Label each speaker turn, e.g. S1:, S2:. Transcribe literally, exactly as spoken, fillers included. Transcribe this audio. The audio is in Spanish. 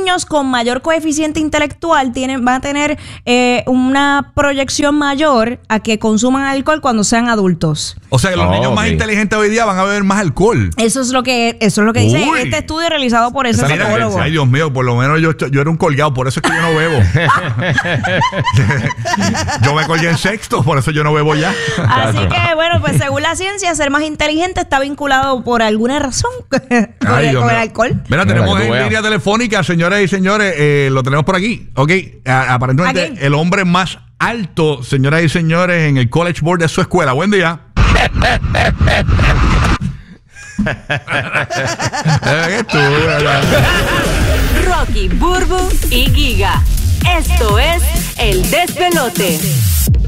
S1: niños con mayor coeficiente intelectual tienen, van a tener eh, una proyección mayor a que consuman alcohol cuando sean adultos.
S2: O sea que los
S3: Oh,
S2: niños más
S3: ok.
S2: inteligentes hoy día van a beber más alcohol.
S1: Eso es lo que, eso es lo que dice
S2: Uy.
S1: este estudio realizado por ese
S2: Mira,
S1: psicólogo.
S2: ay, Dios mío, por lo menos yo, yo era un colgado, por eso es que yo no bebo. Yo me colgué en sexto, por eso yo no bebo ya.
S1: Así que, bueno, pues según la ciencia, ser más inteligente está vinculado por alguna razón con,
S2: Ay,
S1: el,
S2: Dios
S1: con el
S2: mío.
S1: alcohol.
S2: Mira, tenemos
S3: Mira, que tú
S2: en
S3: veas.
S2: línea telefónica, señoras y señores, eh, lo tenemos por aquí. Ok, a- aparentemente
S1: Aquí.
S2: el hombre más alto, señoras y señores, en el College Board de su escuela. Buen día. Eh, tú, ¿verdad?
S4: Rocky, Burbu y Giga. Esto es El Despelote.